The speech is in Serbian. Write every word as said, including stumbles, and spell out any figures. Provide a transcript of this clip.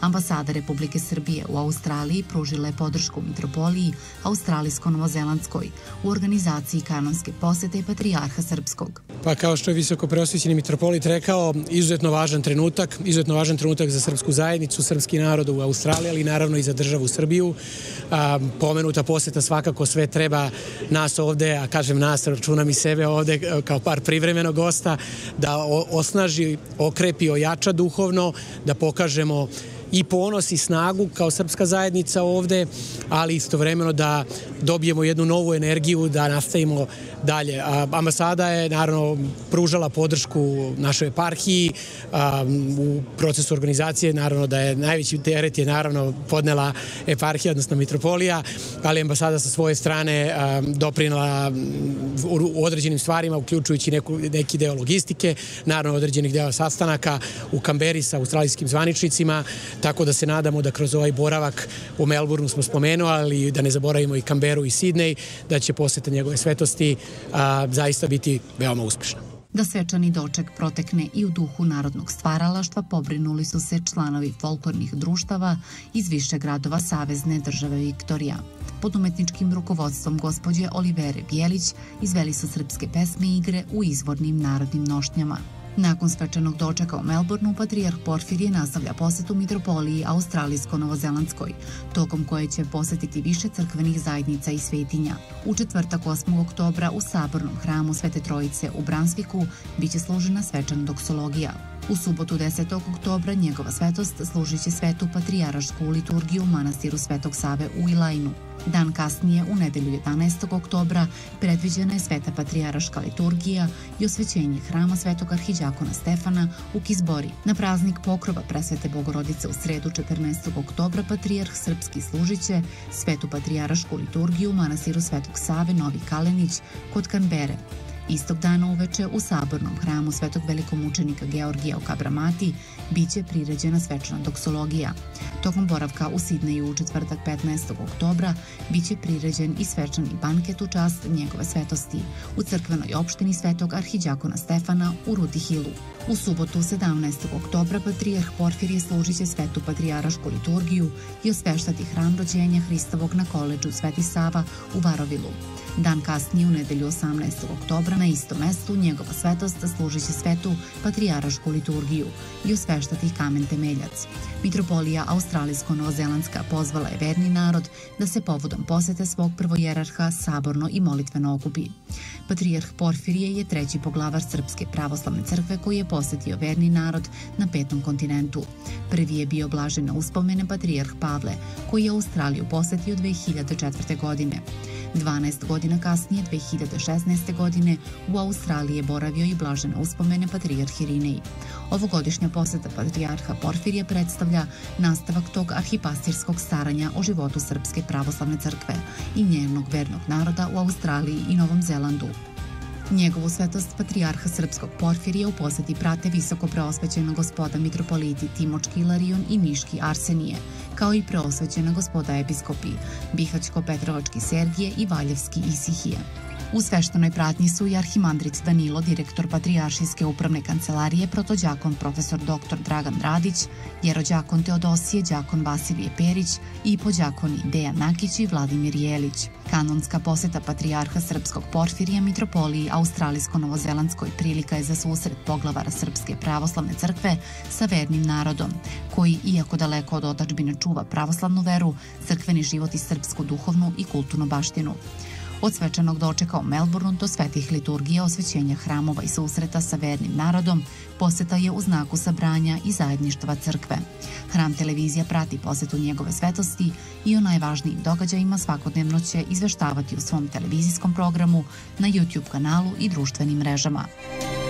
Ambasada Republike Srbije u Australiji pružila je podršku mitropoliji australijsko-novozelandskoj u organizaciji kanonske posete Patrijarha Srpskog. Pa kao što je visoko preosvećeni mitropolit rekao, izuzetno važan trenutak, izuzetno važan trenutak za srpsku zajednicu, srpski narod u Australiji, ali naravno i za državu Srbiju. Pomenuta poseta svakako sve treba nas ovde, a kažem nas, računam i sebe ovde kao par privremenog gosta, da osnaži, okrepi, ojača duhovno, da pokažemo i ponos i snagu kao srpska zajednica ovde, ali istovremeno da dobijemo jednu novu energiju, da nastavimo dalje. Ambasada je naravno pružala podršku našoj eparhiji u procesu organizacije, naravno da je najveći teret je naravno podnela eparhija, odnosno mitropolija, ali ambasada sa svoje strane doprinela u određenim stvarima, uključujući neki deo logistike, naravno određenih deo sastanaka u Kamberi sa australijskim zvaničnicima, tako da se nadamo da kroz ovaj boravak u Melbourneu smo spomenuli, ali da ne zaboravimo i Kamberu i Sidnej, da će poseta njegove svetosti zaista biti veoma uspešna. Da svečani doček protekne i u duhu narodnog stvaralaštva pobrinuli su se članovi folklornih društava iz više gradova Savezne države Viktorija. Pod umetničkim rukovodstvom gospođe Olivere Bijelić izveli su srpske pesme i igre u izvornim narodnim nošnjama. Nakon svečanog dočeka u Melbourneu, Patrijarh Porfirije nastavlja posetu mitropoliji australijsko-novozelandskoj, tokom koje će posetiti više crkvenih zajednica i svetinja. U četvrtak osmog oktobra u Sabornom hramu Svete Trojice u Bransviku biće služena svečana doksologija. U subotu desetog oktobra njegova svetost služit će svetu patrijarašku liturgiju u manastiru Svetog Save u Ilajnu. Dan kasnije, u nedelju jedanaestog oktobra, predviđena je sveta patrijaraška liturgija i osvećenje hrama Svetog arhiđakona Stefana u Kizbori. Na praznik pokrova Presvete Bogorodice u sredu četrnaestog oktobra Patrijarh Srpski služit će svetu patrijarašku liturgiju u manastiru Svetog Save Novi Kalenić kod Kanbere. Istog dana uveče u Sabornom hramu Svetog velikomučenika Georgija u Kabramati biće priređena svečana doksologija. Tokom boravka u Sidneju u četvrtak petnaestog oktobra biće priređen i svečani banket u čast njegove svetosti u crkvenoj opštini Svetog arhiđakona Stefana u Rutihilu. U subotu sedamnaestog oktobra Patrijarh Porfirije služit će svetu patrijarašku liturgiju i osveštati hram rođenja Hristovog na koledžu Sveti Sava u Varovilu. Dan kasnije, u nedelju osamnaestog oktobra, na istom mestu njegova svetost služit će svetu patrijarašku liturgiju i osveštati kamen temeljac. Mitropolija australijsko-novozelandska pozvala je verni narod da se povodom posete svog prvojerarha saborno i molitveno okupi. Patrijarh Porfirije je treći poglavar Srpske pravoslavne crkve koji je posetio verni narod na petom kontinentu. Prvi je bio blažena uspomene Patrijarh Pavle, koji je Australiju posetio dve hiljade četvrte. godine. dvanaest godina kasnije, dve hiljade šesnaeste. godine, u Australiji je boravio i blažene uspomene Patrijarh Irinej. Ovogodišnja poseta Patrijarha Porfirija predstavlja nastavak tog arhipastirskog staranja o životu Srpske pravoslavne crkve i njenog vernog naroda u Australiji i Novom Zelandu. Njegovu svetost Patrijarha Srpskog Porfirija u poseti prate visoko preosvećena gospoda mitropoliti Timočki Ilarion i Niški Arsenije, kao i preosvećena gospoda episkopi Bihaćko-Petrovački Sergije i Valjevski Isihije. U sveštenoj pratnji su i arhimandrit Danilo, direktor Patrijaršijske upravne kancelarije, protođakon profesor doktor Dragan Radić, jerođakon Teodosije, đakon Vasilije Perić i pođakoni Dejan Nakić i Vladimir Jelić. Kanonska poseta Patrijarha Srpskog Porfirija mitropoliji australijsko-novozelandskoj prilika je za susret poglavara Srpske pravoslavne crkve sa vernim narodom, koji, iako daleko od otadžbine čuva pravoslavnu veru, crkveni život i srpsku duhovnu i kulturnu baštinu. Od svečanog dočeka u Melbourneu do svetih liturgija, osvećenja hramova i susreta sa vernim narodom, poseta je u znaku sabranja i zajedništva crkve. Hram televizija prati posetu njegove svetosti i o najvažnijim događajima svakodnevno će izveštavati u svom televizijskom programu, na YouTube kanalu i društvenim mrežama.